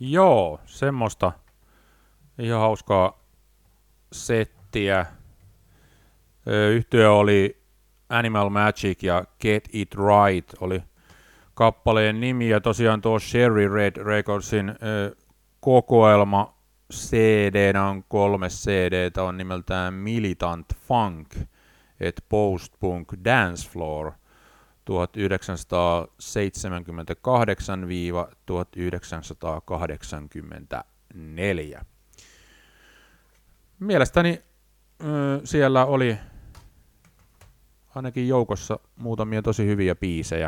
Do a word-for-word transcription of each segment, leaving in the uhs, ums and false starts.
Joo, semmoista ihan hauskaa settiä. Yhtye oli Animal Magic ja Get It Right oli kappaleen nimi, ja tosiaan tuo Cherry Red Recordsin ö, kokoelma C D on kolme C D:tä, on nimeltään Militant Funk et Post-Punk Dance Floor tuhatyhdeksänsataaseitsemänkymmentäkahdeksan tuhatyhdeksänsataakahdeksankymmentäneljä. Mielestäni ö, siellä oli ainakin joukossa muutamia tosi hyviä biisejä.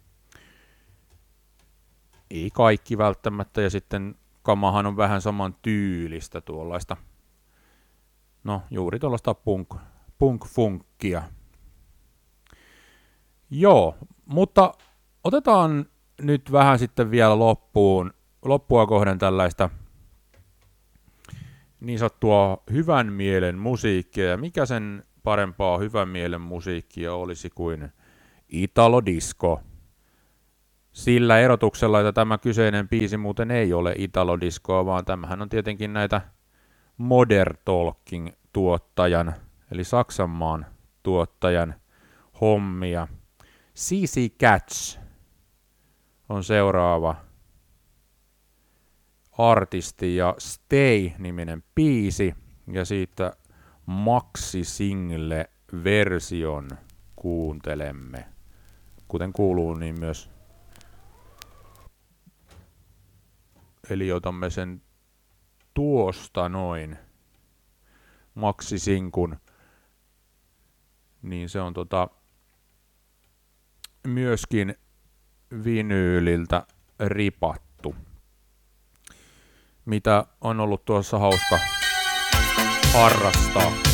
Ei kaikki välttämättä, ja sitten kamahan on vähän saman tyylistä tuollaista, no juuri tuollaista punk, punk-funkkia. Joo, mutta otetaan nyt vähän sitten vielä loppuun, loppua kohden tällaista niin sanottua hyvän mielen musiikkia, ja mikä sen parempaa hyvän mielen musiikkia olisi kuin Italo-disco. Sillä erotuksella, että tämä kyseinen biisi muuten ei ole Italo-discoa, vaan tämähän on tietenkin näitä Modern Talking tuottajan, eli Saksanmaan tuottajan hommia. C C Catch on seuraava artisti ja Stay-niminen biisi, ja siitä maxi-single-version kuuntelemme. Kuten kuuluu, niin myös eli otamme sen tuosta noin maxi-sinkun, niin se on tota myöskin vinyyliltä ripattu, mitä on ollut tuossa hauska harrastaa.